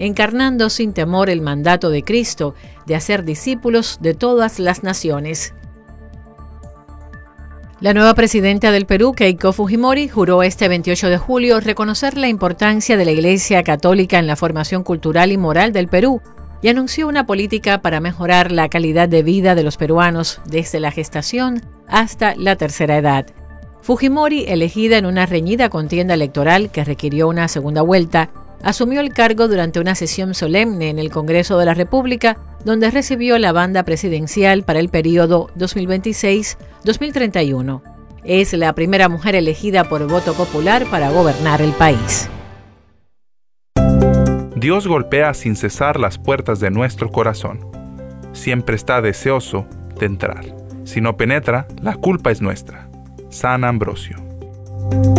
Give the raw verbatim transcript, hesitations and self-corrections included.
encarnando sin temor el mandato de Cristo de hacer discípulos de todas las naciones. La nueva presidenta del Perú, Keiko Fujimori, juró este veintiocho de julio reconocer la importancia de la Iglesia Católica en la formación cultural y moral del Perú y anunció una política para mejorar la calidad de vida de los peruanos desde la gestación hasta la tercera edad. Fujimori, elegida en una reñida contienda electoral que requirió una segunda vuelta, asumió el cargo durante una sesión solemne en el Congreso de la República, donde recibió la banda presidencial para el periodo dos mil veintiséis a dos mil treinta y uno. Es la primera mujer elegida por voto popular para gobernar el país. Dios golpea sin cesar las puertas de nuestro corazón. Siempre está deseoso de entrar. Si no penetra, la culpa es nuestra. San Ambrosio.